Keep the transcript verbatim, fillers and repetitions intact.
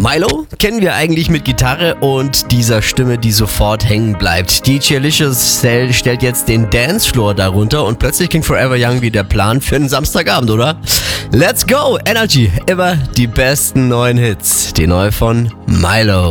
Milo kennen wir eigentlich mit Gitarre und dieser Stimme, die sofort hängen bleibt. D J Licious stellt jetzt den Dancefloor darunter und plötzlich klingt Forever Young wie der Plan für einen Samstagabend, oder? Let's go! Energy, immer die besten neuen Hits. Die neue von Milo.